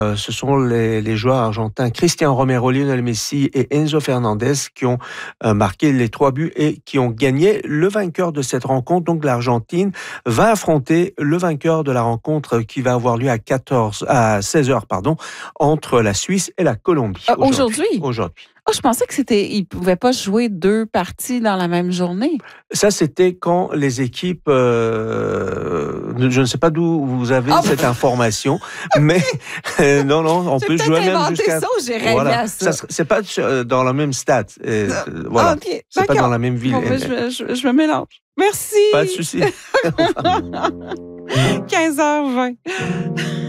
Ce sont les joueurs argentins Cristian Romero, Lionel Messi et Enzo Fernandez qui ont marqué les 3 buts et qui ont gagné. Le vainqueur de cette rencontre, donc l'Argentine, va affronter le vainqueur de la rencontre qui va avoir lieu à 16 heures, entre la Suisse et la Colombie. Aujourd'hui? Aujourd'hui. Oh, je pensais qu'ils ne pouvaient pas jouer 2 parties dans la même journée. Ça, c'était quand les équipes... je ne sais pas d'où vous avez cette information, mais non, on peut jouer même jusqu'à... Ça, j'ai rêvé à ça. C'est pas dans la même stade. Voilà. Okay, c'est pas dans la même ville. Bon, je me mélange. Merci. Pas de souci. 15h20.